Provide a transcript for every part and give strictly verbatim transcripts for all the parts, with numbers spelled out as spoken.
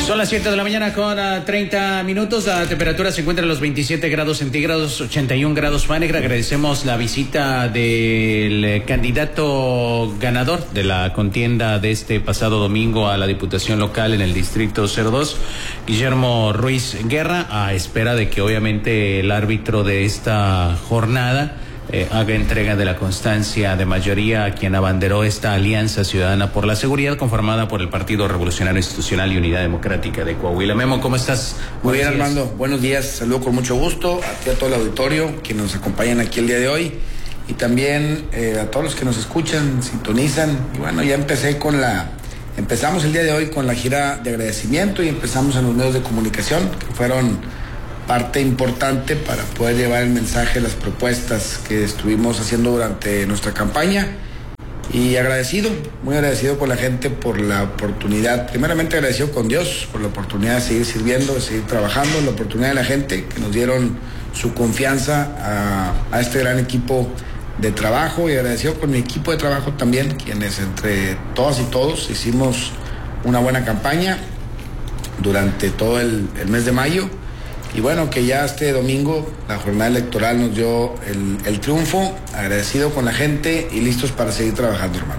Son las siete de la mañana con uh, treinta minutos. La temperatura se encuentra en los veintisiete grados centígrados, ochenta y un grados Fahrenheit. Agradecemos la visita del candidato ganador de la contienda de este pasado domingo a la Diputación Local en el Distrito cero dos, Guillermo Ruiz Guerra, a espera de que obviamente el árbitro de esta jornada Eh, haga entrega de la constancia de mayoría a quien abanderó esta Alianza Ciudadana por la Seguridad, conformada por el Partido Revolucionario Institucional y Unidad Democrática de Coahuila. Memo, ¿cómo estás? Muy bien, Armando. Buenos días. Saludo con mucho gusto a ti, a todo el auditorio que nos acompañan aquí el día de hoy, y también eh, a todos los que nos escuchan, sintonizan. Y bueno, ya empecé con la... Empezamos el día de hoy con la gira de agradecimiento y empezamos en los medios de comunicación, que fueron parte importante para poder llevar el mensaje, las propuestas que estuvimos haciendo durante nuestra campaña. Y agradecido, muy agradecido con la gente por la oportunidad, primeramente agradecido con Dios por la oportunidad de seguir sirviendo, de seguir trabajando, la oportunidad de la gente que nos dieron su confianza a, a este gran equipo de trabajo, y agradecido con mi equipo de trabajo también, quienes entre todas y todos hicimos una buena campaña durante todo el, el mes de mayo. Y bueno, que ya este domingo la jornada electoral nos dio el, el triunfo, agradecido con la gente y listos para seguir trabajando, hermano.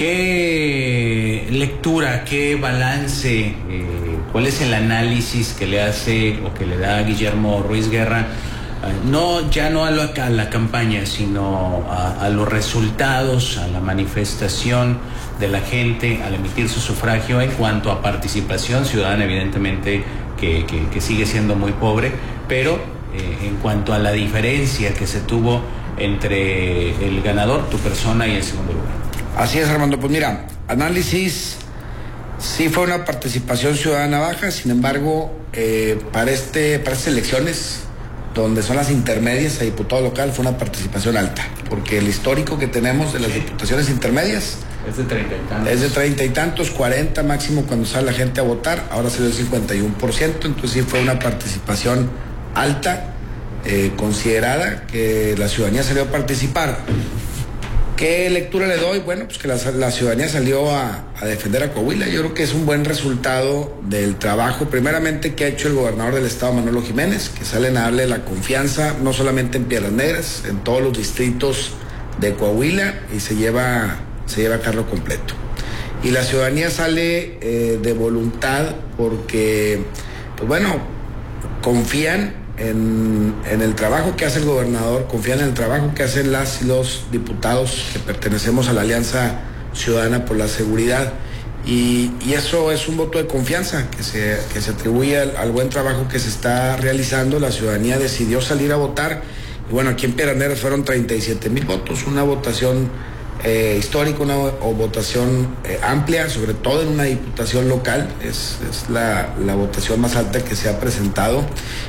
¿Qué lectura, qué balance, eh, cuál es el análisis que le hace o que le da a Guillermo Ruiz Guerra, eh, no ya no a la, a la campaña, sino a, a los resultados, a la manifestación de la gente al emitir su sufragio en cuanto a participación ciudadana, evidentemente que, que, que sigue siendo muy pobre, pero eh, en cuanto a la diferencia que se tuvo entre el ganador, tu persona, y el segundo lugar? Así es, Armando. Pues mira, análisis, sí fue una participación ciudadana baja, sin embargo, eh, para, este, para estas elecciones, donde son las intermedias a diputado local, fue una participación alta, porque el histórico que tenemos de las diputaciones intermedias es de treinta y tantos. Es de treinta y tantos, cuarenta máximo cuando sale la gente a votar, ahora salió el cincuenta y uno por ciento, entonces sí fue una participación alta, eh, considerada, que la ciudadanía salió a participar. ¿Qué lectura le doy? Bueno, pues que la, la ciudadanía salió a, a defender a Coahuila. Yo creo que es un buen resultado del trabajo, primeramente, que ha hecho el gobernador del estado, Manolo Jiménez, que salen a darle la confianza, no solamente en Piedras Negras, en todos los distritos de Coahuila, y se lleva, se lleva carro completo. Y la ciudadanía sale eh, de voluntad porque, pues bueno, confían En, en el trabajo que hace el gobernador, confían en el trabajo que hacen las y los diputados que pertenecemos a la Alianza Ciudadana por la Seguridad, y, y eso es un voto de confianza que se, que se atribuye al, al buen trabajo que se está realizando. La ciudadanía decidió salir a votar, y bueno, aquí en Piedras Negras fueron treinta y siete mil votos, una votación eh, histórica, una o votación eh, amplia, sobre todo en una diputación local, es, es la, la votación más alta que se ha presentado.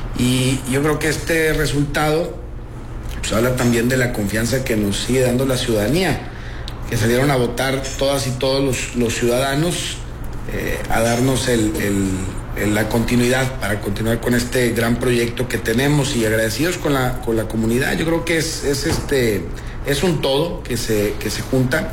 Y yo creo que este resultado pues habla también de la confianza que nos sigue dando la ciudadanía, que salieron a votar todas y todos los, los ciudadanos eh, a darnos el, el, el, la continuidad para continuar con este gran proyecto que tenemos, y agradecidos con la, con la comunidad. Yo creo que es, es, este, es un todo que se, que se junta,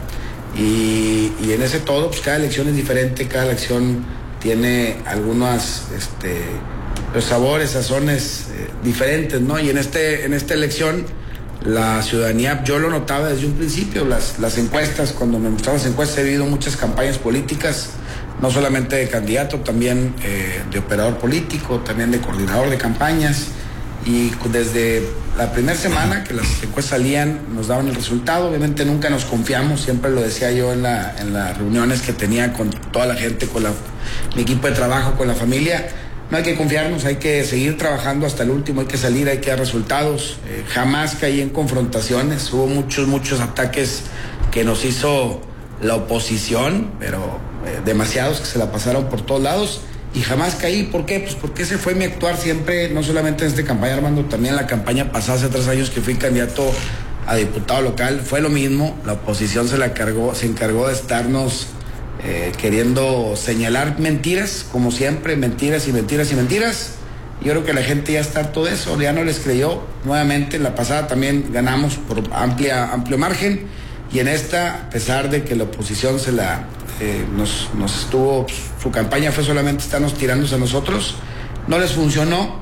y, y en ese todo pues cada elección es diferente, cada elección tiene algunas... Este, los sabores, sazones eh, diferentes, ¿no? Y en este en esta elección la ciudadanía, yo lo notaba desde un principio, las, las encuestas, cuando me mostraban las encuestas, he vivido muchas campañas políticas, no solamente de candidato, también eh, de operador político, también de coordinador de campañas, y desde la primera semana que las encuestas salían nos daban el resultado. Obviamente nunca nos confiamos, siempre lo decía yo en, la, en las reuniones que tenía con toda la gente, con la, mi equipo de trabajo, con la familia. No hay que confiarnos, hay que seguir trabajando hasta el último, hay que salir, hay que dar resultados. Eh, jamás caí en confrontaciones, hubo muchos, muchos ataques que nos hizo la oposición, pero eh, demasiados que se la pasaron por todos lados, y jamás caí. ¿Por qué? Pues porque ese fue mi actuar siempre, no solamente en esta campaña, Armando, también en la campaña pasada, hace tres años que fui candidato a diputado local, fue lo mismo. La oposición se la cargó, se encargó de estarnos Eh, queriendo señalar mentiras, como siempre, mentiras y mentiras y mentiras. Yo creo que la gente ya está harto de eso, ya no les creyó. Nuevamente, en la pasada también ganamos por amplia, amplio margen, y en esta, a pesar de que la oposición se la, eh, nos, nos estuvo, su campaña fue solamente estarnos tirándose a nosotros, no les funcionó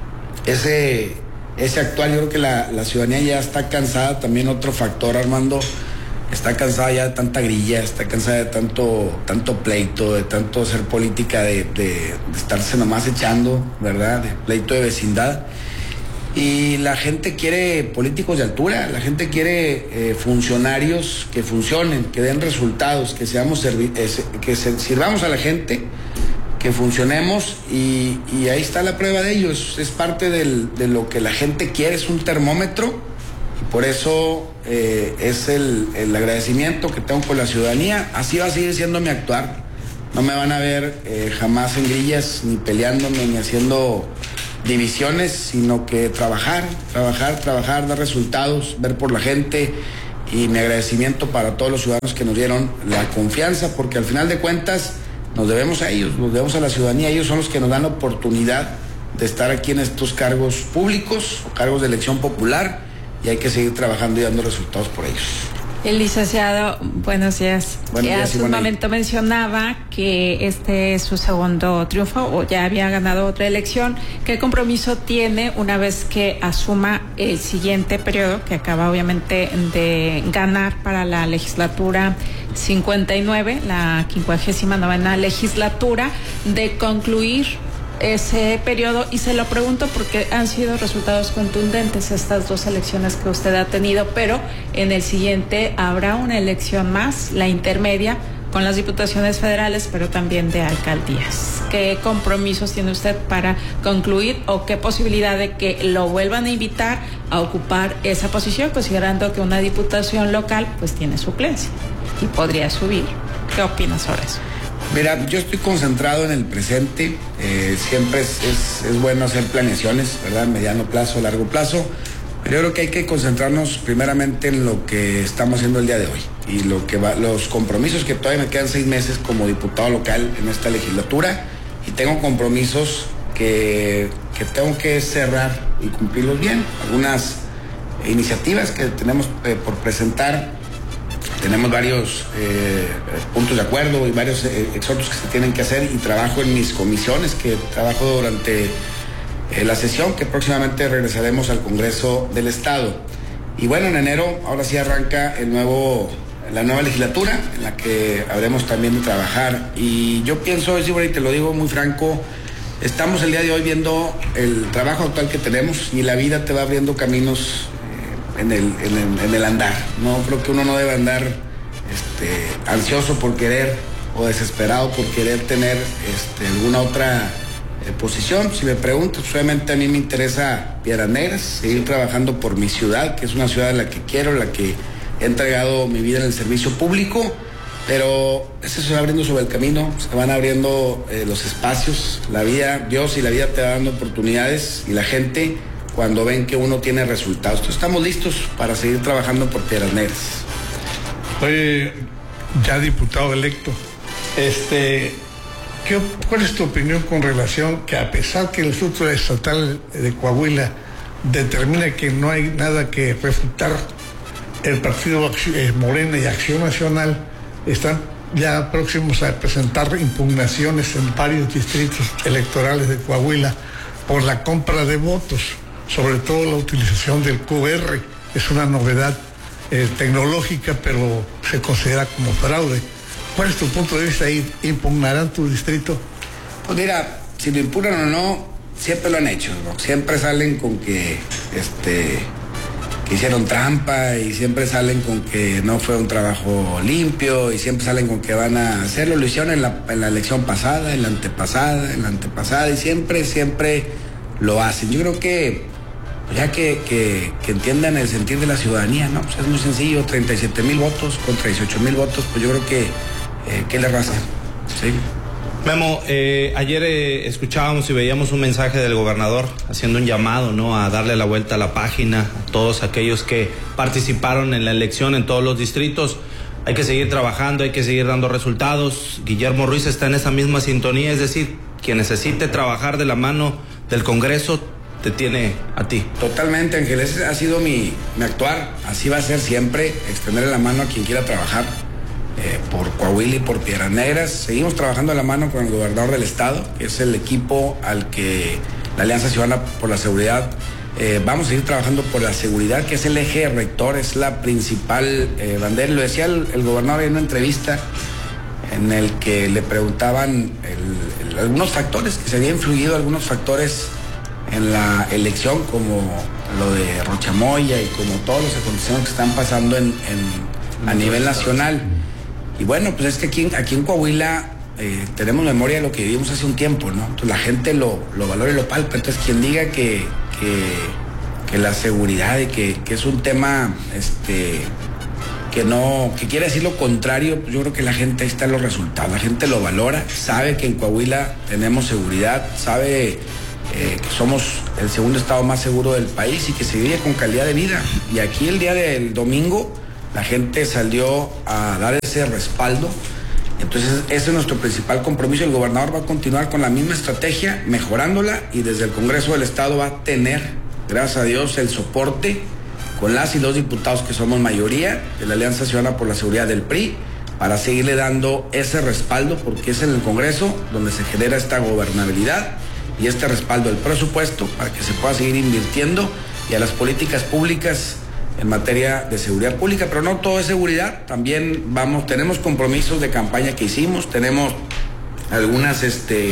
ese, ese actual. Yo creo que la, la ciudadanía ya está cansada, también otro factor, Armando, está cansada ya de tanta grilla, está cansada de tanto, tanto pleito, de tanto hacer política, de, de, de estarse nomás echando, ¿verdad? De pleito de vecindad. Y la gente quiere políticos de altura, la gente quiere eh, funcionarios que funcionen, que den resultados, que seamos servi- eh, que se, sirvamos a la gente, que funcionemos, y, y ahí está la prueba de ello. Es, es parte del, de lo que la gente quiere, es un termómetro, y por eso eh, es el, el agradecimiento que tengo con la ciudadanía. Así va a seguir siendo mi actuar. No me van a ver eh, jamás en grillas, ni peleándome, ni haciendo divisiones, sino que trabajar, trabajar, trabajar, dar resultados, ver por la gente, y mi agradecimiento para todos los ciudadanos que nos dieron la confianza, porque al final de cuentas nos debemos a ellos, nos debemos a la ciudadanía. Ellos son los que nos dan la oportunidad de estar aquí en estos cargos públicos o cargos de elección popular, y hay que seguir trabajando y dando resultados por ellos. El licenciado, buenos días. Buenos días, hace un momento mencionaba que este es su segundo triunfo, o ya había ganado otra elección. ¿Qué compromiso tiene una vez que asuma el siguiente periodo, que acaba obviamente de ganar para la legislatura cincuenta y nueve, la quincuagésima novena legislatura, de concluir ese periodo? Y se lo pregunto porque han sido resultados contundentes estas dos elecciones que usted ha tenido, pero en el siguiente habrá una elección más, la intermedia, con las diputaciones federales, pero también de alcaldías. ¿Qué compromisos tiene usted para concluir, o qué posibilidad de que lo vuelvan a invitar a ocupar esa posición, considerando que una diputación local pues tiene suplencia y podría subir? ¿Qué opinas sobre eso? Mira, yo estoy concentrado en el presente. Eh, siempre es, es, es bueno hacer planeaciones, ¿verdad? Mediano plazo, largo plazo. Pero yo creo que hay que concentrarnos primeramente en lo que estamos haciendo el día de hoy, y lo que va, los compromisos que todavía me quedan seis meses como diputado local en esta legislatura, y tengo compromisos que, que tengo que cerrar y cumplirlos bien. Algunas iniciativas que tenemos eh, por presentar. Tenemos varios eh, puntos de acuerdo y varios eh, exhortos que se tienen que hacer, y trabajo en mis comisiones, que trabajo durante eh, la sesión, que próximamente regresaremos al Congreso del Estado. Y bueno, en enero, ahora sí arranca el nuevo, la nueva legislatura, en la que habremos también de trabajar. Y yo pienso, y te lo digo muy franco, estamos el día de hoy viendo el trabajo actual que tenemos, y la vida te va abriendo caminos En el, en, el, en el andar. No creo que uno no debe andar este, ansioso por querer, o desesperado por querer tener este, alguna otra eh, posición. Si me preguntas, obviamente a mí me interesa Piedras Negras, seguir trabajando por mi ciudad, que es una ciudad en la que quiero, la que he entregado mi vida en el servicio público, pero eso se va abriendo sobre el camino, se van abriendo eh, los espacios, la vida, Dios y la vida te va dando oportunidades, y la gente, cuando ven que uno tiene resultados. Entonces, estamos listos para seguir trabajando por Piedras Negras. Oye, ya diputado electo, este, ¿qué, ¿cuál es tu opinión con relación que, a pesar que el Instituto Estatal de Coahuila determina que no hay nada que refutar, el partido Morena y Acción Nacional están ya próximos a presentar impugnaciones en varios distritos electorales de Coahuila por la compra de votos, sobre todo la utilización del Q R? Es una novedad eh, tecnológica, pero se considera como fraude. ¿Cuál es tu punto de vista ahí? ¿Impugnarán tu distrito? Pues mira, si lo impugnan o no, siempre lo han hecho, ¿no? Siempre salen con que, este, que hicieron trampa, y siempre salen con que no fue un trabajo limpio, y siempre salen con que van a hacerlo. Lo hicieron en la, en la elección pasada, en la antepasada, en la antepasada, y siempre, siempre lo hacen. Yo creo que ya que, que, que entiendan el sentir de la ciudadanía, ¿no? Pues es muy sencillo, treinta y siete mil votos contra dieciocho mil votos, pues yo creo que, eh, ¿qué le rasca? Sí. Memo, eh, ayer eh, escuchábamos y veíamos un mensaje del gobernador haciendo un llamado, ¿no?, a darle la vuelta a la página a todos aquellos que participaron en la elección en todos los distritos. Hay que seguir trabajando, hay que seguir dando resultados. Guillermo Ruiz está en esa misma sintonía, es decir, quien necesite trabajar de la mano del Congreso te tiene a ti. Totalmente, Ángel, ese ha sido mi, mi actuar, así va a ser siempre, extender la mano a quien quiera trabajar. eh, por Coahuila y por Piedras Negras. Seguimos trabajando a la mano con el gobernador del estado, que es el equipo al que la Alianza Ciudadana por la Seguridad, eh, vamos a seguir trabajando por la seguridad, que es el eje rector, es la principal eh, bandera. Lo decía el, el gobernador en una entrevista en el que le preguntaban el, el, algunos factores, que se había influido algunos factores en la elección, como lo de Rochamoya y como todos los acontecimientos que están pasando en, en, a nivel nacional. Y bueno, pues es que aquí, aquí en Coahuila eh, tenemos memoria de lo que vivimos hace un tiempo, ¿no? Entonces la gente lo, lo valora y lo palpa. Entonces quien diga que, que, que la seguridad y que, que es un tema este, que no, que quiere decir lo contrario, pues yo creo que la gente, ahí están los resultados. La gente lo valora, sabe que en Coahuila tenemos seguridad, sabe eh, que somos el segundo estado más seguro del país y que se vive con calidad de vida. Y aquí el día del domingo la gente salió a dar ese respaldo. Entonces ese es nuestro principal compromiso. El gobernador va a continuar con la misma estrategia, mejorándola, y desde el Congreso del Estado va a tener, gracias a Dios, el soporte con las y los diputados que somos mayoría de la Alianza Ciudadana por la Seguridad del P R I, para seguirle dando ese respaldo, porque es en el Congreso donde se genera esta gobernabilidad y este respaldo del presupuesto para que se pueda seguir invirtiendo y a las políticas públicas en materia de seguridad pública. Pero no todo es seguridad, también vamos, tenemos compromisos de campaña que hicimos, tenemos algunas este,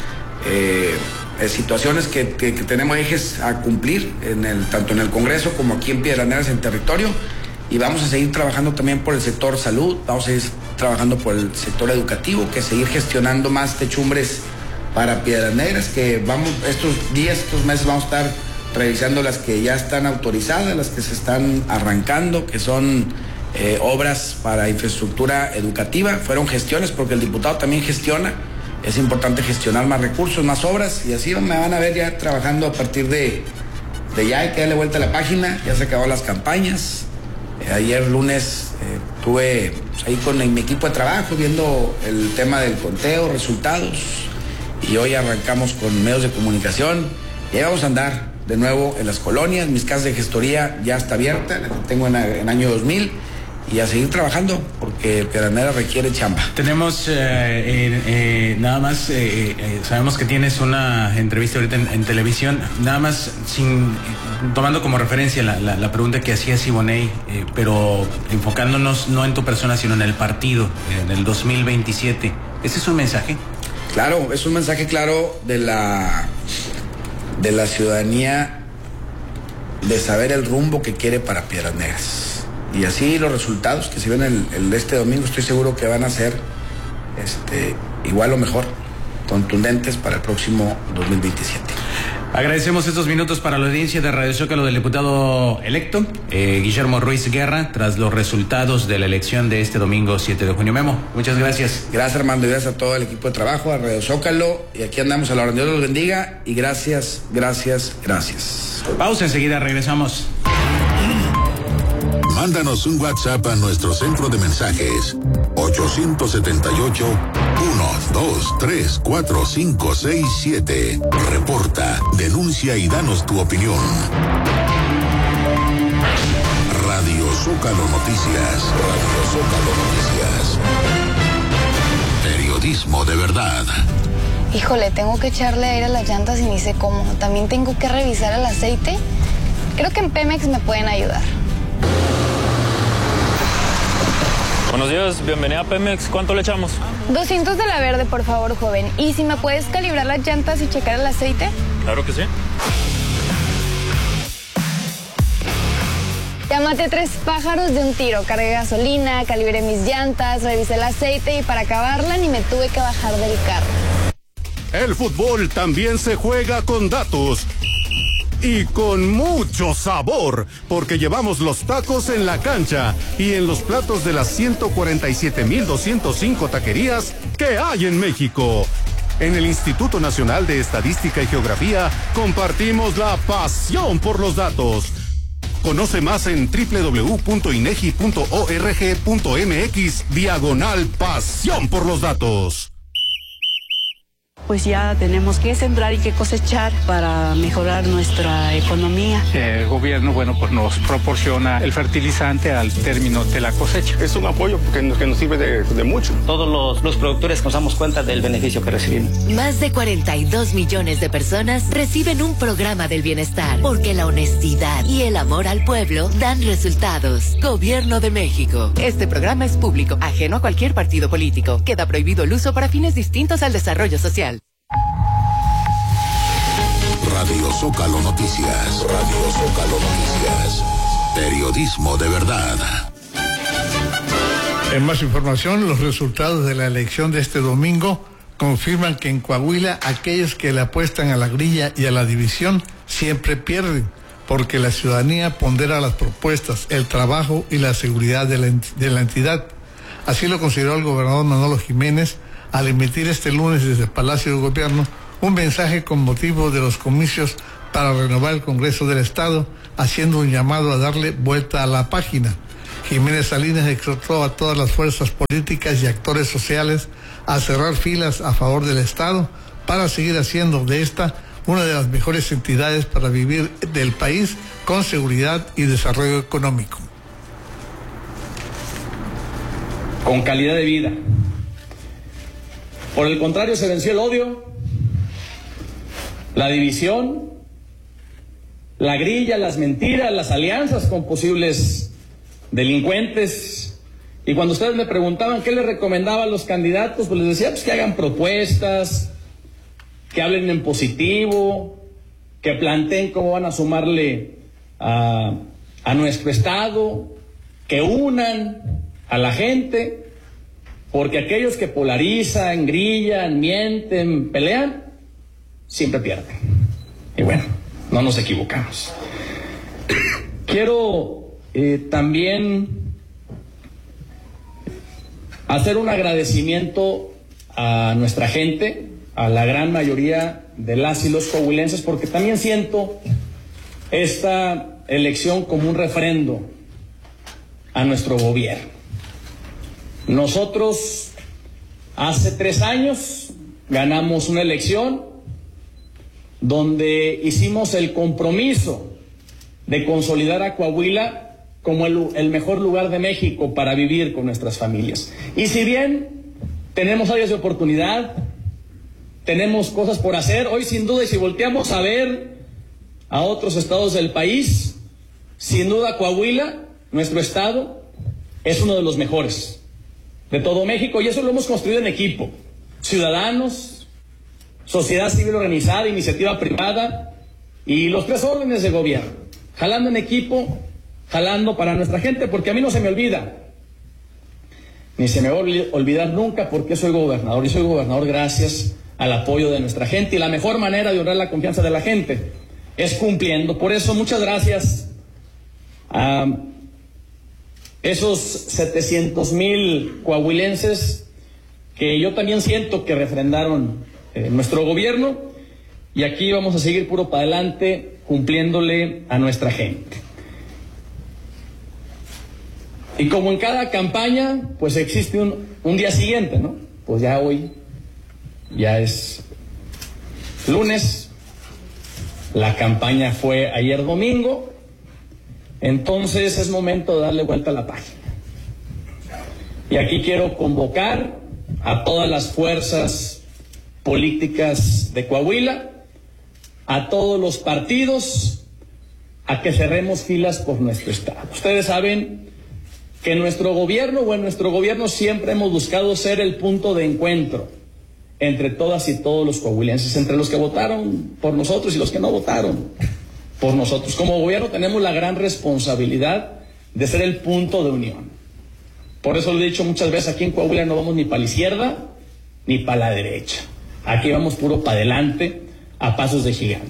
eh, eh, situaciones que, que, que tenemos ejes a cumplir, en el, tanto en el Congreso como aquí en Piedras Negras, en territorio, y vamos a seguir trabajando también por el sector salud, vamos a seguir trabajando por el sector educativo, que seguir gestionando más techumbres para Piedras Negras, que vamos, estos días, estos meses vamos a estar revisando las que ya están autorizadas, las que se están arrancando, que son eh, obras para infraestructura educativa. Fueron gestiones, porque el diputado también gestiona. Es importante gestionar más recursos, más obras, y así me van a ver ya trabajando a partir de, de ya. Hay que darle vuelta a la página, ya se acabaron las campañas. Eh, ayer lunes eh, estuve pues, ahí con mi equipo de trabajo viendo el tema del conteo, resultados, y hoy arrancamos con medios de comunicación y ahí vamos a andar de nuevo en las colonias. Mis casas de gestoría ya está abierta, la que tengo en, en año dos mil, y a seguir trabajando porque Piedras Negras requiere chamba. Tenemos eh, eh, eh, nada más, eh, eh, sabemos que tienes una entrevista ahorita en, en televisión, nada más sin tomando como referencia la, la, la pregunta que hacía Siboney, eh, pero enfocándonos no en tu persona sino en el partido, en el dos mil veintisiete. ¿Ese es un mensaje? Claro, es un mensaje claro de la de la ciudadanía, de saber el rumbo que quiere para Piedras Negras. Y así los resultados que se ven el, el este domingo, estoy seguro que van a ser este, igual o mejor, contundentes para el próximo dos mil veintisiete. Agradecemos estos minutos para la audiencia de Radio Zócalo del diputado electo eh, Guillermo Ruiz Guerra, tras los resultados de la elección de este domingo siete de junio. Memo, muchas gracias. Gracias, Armando, y gracias a todo el equipo de trabajo, a Radio Zócalo, y aquí andamos a la hora. Dios los bendiga, y gracias, gracias, gracias. Pausa, enseguida regresamos. Mándanos un WhatsApp a nuestro centro de mensajes ocho siete ocho, uno dos tres cuatro cinco seis siete. Reporta, denuncia y danos tu opinión. Radio Zócalo Noticias. Radio Zócalo Noticias. Periodismo de verdad. Híjole, tengo que echarle aire a las llantas y ni sé cómo. También tengo que revisar el aceite. Creo que en Pemex me pueden ayudar. Buenos días, bienvenida a Pemex. ¿Cuánto le echamos? doscientos de la verde, por favor, joven. ¿Y si me puedes calibrar las llantas y checar el aceite? Claro que sí. Ya maté tres pájaros de un tiro. Cargué gasolina, calibré mis llantas, revisé el aceite y para acabarla ni me tuve que bajar del carro. El fútbol también se juega con datos. Y con mucho sabor, porque llevamos los tacos en la cancha y en los platos de las ciento cuarenta y siete mil doscientos cinco taquerías que hay en México. En el Instituto Nacional de Estadística y Geografía compartimos la pasión por los datos. Conoce más en doble u doble u doble u punto inegi punto org punto mx diagonal pasión por los datos. pues ya tenemos que sembrar y que cosechar para mejorar nuestra economía. El gobierno, bueno, pues nos proporciona el fertilizante al término de la cosecha. Es un apoyo que nos, que nos sirve de, de mucho. Todos los, los productores nos damos cuenta del beneficio que recibimos. Más de cuarenta y dos millones de personas reciben un programa del bienestar, porque la honestidad y el amor al pueblo dan resultados. Gobierno de México. Este programa es público, ajeno a cualquier partido político. Queda prohibido el uso para fines distintos al desarrollo social. Radio Zócalo Noticias. Radio Zócalo Noticias. Periodismo de verdad. En más información, los resultados de la elección de este domingo confirman que en Coahuila aquellos que le apuestan a la grilla y a la división siempre pierden, porque la ciudadanía pondera las propuestas, el trabajo y la seguridad de la, de la entidad. Así lo consideró el gobernador Manolo Jiménez al emitir este lunes desde el Palacio de Gobierno un mensaje con motivo de los comicios para renovar el Congreso del Estado, haciendo un llamado a darle vuelta a la página. Jiménez Salinas exhortó a todas las fuerzas políticas y actores sociales a cerrar filas a favor del Estado para seguir haciendo de esta una de las mejores entidades para vivir del país con seguridad y desarrollo económico. Con calidad de vida. Por el contrario, se venció el odio, la división, la grilla, las mentiras, las alianzas con posibles delincuentes. Y cuando ustedes me preguntaban qué les recomendaba a los candidatos, pues les decía pues que hagan propuestas, que hablen en positivo, que planteen cómo van a sumarle a, a nuestro estado, que unan a la gente, porque aquellos que polarizan, grillan, mienten, pelean, siempre pierden. Y bueno, no nos equivocamos. Quiero eh, también hacer un agradecimiento a nuestra gente, a la gran mayoría de las y los coahuilenses, porque también siento esta elección como un refrendo a nuestro gobierno. Nosotros hace tres años ganamos una elección donde hicimos el compromiso de consolidar a Coahuila como el, el mejor lugar de México para vivir con nuestras familias. Y si bien tenemos áreas de oportunidad, tenemos cosas por hacer, hoy sin duda, y si volteamos a ver a otros estados del país, sin duda Coahuila, nuestro estado, es uno de los mejores de todo México, y eso lo hemos construido en equipo. Ciudadanos, sociedad civil organizada, iniciativa privada y los tres órdenes de gobierno, jalando en equipo, jalando para nuestra gente, porque a mí no se me olvida, ni se me va a olvidar nunca, porque soy gobernador, y soy gobernador gracias al apoyo de nuestra gente, y la mejor manera de honrar la confianza de la gente es cumpliendo. Por eso, muchas gracias a esos setecientos mil coahuilenses que yo también siento que refrendaron eh, nuestro gobierno, y aquí vamos a seguir puro para adelante cumpliéndole a nuestra gente. Y como en cada campaña, pues existe un, un día siguiente, ¿no? Pues ya hoy, ya es lunes, la campaña fue ayer domingo, entonces es momento de darle vuelta a la página. Y aquí quiero convocar a todas las fuerzas políticas de Coahuila, a todos los partidos, a que cerremos filas por nuestro estado. Ustedes saben que en nuestro gobierno, o en nuestro gobierno siempre hemos buscado ser el punto de encuentro entre todas y todos los coahuilenses, entre los que votaron por nosotros y los que no votaron por nosotros. Como gobierno tenemos la gran responsabilidad de ser el punto de unión. Por eso lo he dicho muchas veces, aquí en Coahuila no vamos ni para la izquierda ni para la derecha. Aquí vamos puro para adelante, a pasos de gigante.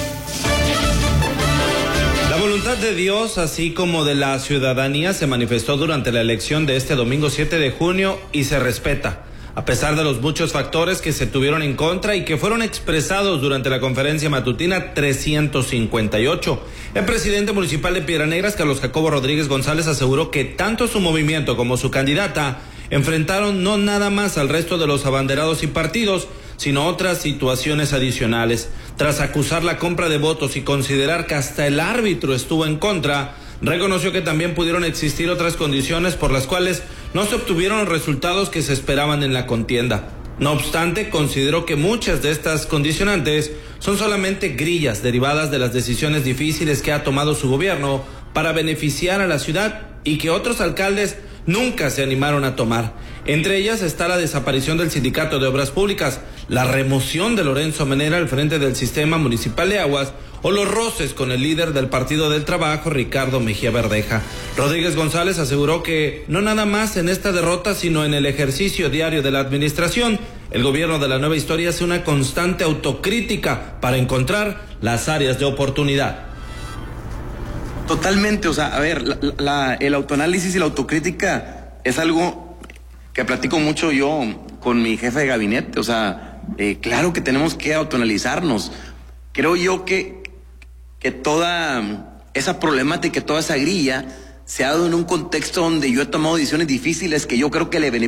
La voluntad de Dios, así como de la ciudadanía, se manifestó durante la elección de este domingo siete de junio y se respeta, a pesar de los muchos factores que se tuvieron en contra y que fueron expresados durante la conferencia matutina trescientos cincuenta y ocho. El presidente municipal de Piedras Negras, Carlos Jacobo Rodríguez González, aseguró que tanto su movimiento como su candidata enfrentaron no nada más al resto de los abanderados y partidos, sino otras situaciones adicionales. Tras acusar la compra de votos y considerar que hasta el árbitro estuvo en contra, reconoció que también pudieron existir otras condiciones por las cuales no se obtuvieron los resultados que se esperaban en la contienda. No obstante, consideró que muchas de estas condicionantes son solamente grillas derivadas de las decisiones difíciles que ha tomado su gobierno para beneficiar a la ciudad y que otros alcaldes nunca se animaron a tomar. Entre ellas está la desaparición del Sindicato de Obras Públicas, la remoción de Lorenzo Menera al frente del Sistema Municipal de Aguas o los roces con el líder del Partido del Trabajo, Ricardo Mejía Verdeja. Rodríguez González aseguró que no nada más en esta derrota, sino en el ejercicio diario de la administración, el gobierno de la nueva historia hace una constante autocrítica para encontrar las áreas de oportunidad. Totalmente, o sea, a ver, la, la, el autoanálisis y la autocrítica es algo que platico mucho yo con mi jefe de gabinete, o sea, eh, claro que tenemos que autoanalizarnos. Creo yo que, que toda esa problemática, toda esa grilla se ha dado en un contexto donde yo he tomado decisiones difíciles que yo creo que le benefician